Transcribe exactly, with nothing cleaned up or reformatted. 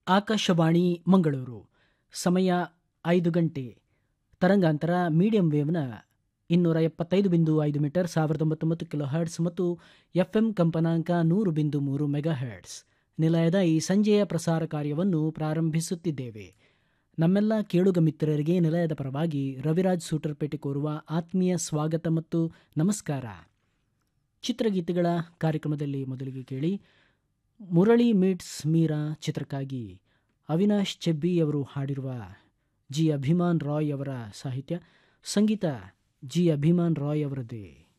ಆಕಾಶವಾಣಿ ಮಂಗಳೂರು. ಸಮಯ ಐದು ಗಂಟೆ. ತರಂಗಾಂತರ ಮೀಡಿಯಂ ವೇವ್ನ ಇನ್ನೂರ ಎಪ್ಪತ್ತೈದು ಬಿಂದು ಐದು ಮೀಟರ್ ಸಾವಿರದ ಒಂಬತ್ತೊಂಬತ್ತು ಕಿಲೋ ಹರ್ಟ್ಸ್ ಮತ್ತು ಎಫ್ ಎಂ ಕಂಪನಾಂಕ ನೂರು ಬಿಂದು ಮೂರು ಮೆಗಾ ಹರ್ಟ್ಸ್. ನಿಲಯದ ಈ ಸಂಜೆಯ ಪ್ರಸಾರ ಕಾರ್ಯವನ್ನು ಪ್ರಾರಂಭಿಸುತ್ತಿದ್ದೇವೆ. ನಮ್ಮೆಲ್ಲ ಕೇಳುಗ ಮಿತ್ರರಿಗೆ ನಿಲಯದ ಪರವಾಗಿ ರವಿರಾಜ್ ಸೂಟರ್ಪೇಟೆ ಕೋರುವ ಆತ್ಮೀಯ ಸ್ವಾಗತ ಮತ್ತು ನಮಸ್ಕಾರ. ಚಿತ್ರಗೀತೆಗಳ ಕಾರ್ಯಕ್ರಮದಲ್ಲಿ ಮೊದಲಿಗೆ ಕೇಳಿ ಮುರಳಿ ಮೀಟ್ಸ್ ಮೀರಾ ಚಿತ್ರಕ್ಕಾಗಿ ಅವಿನಾಶ್ ಚೆಬ್ಬಿ ಅವರು ಹಾಡಿರುವ ಜಿ ಅಭಿಮಾನ್ ರಾಯ್ ಅವರ ಸಾಹಿತ್ಯ, ಸಂಗೀತ ಜಿ ಅಭಿಮಾನ್ ರಾಯ್ ಅವರದ್ದೇ.